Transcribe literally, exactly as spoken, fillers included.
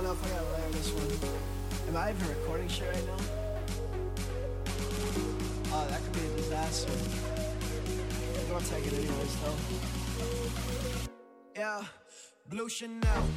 don't know if I gotta layer this one. Am I even recording shit right now? Oh, that could be a disaster. I'm gonna take it anyways, though. Yeah, Blue Chanel.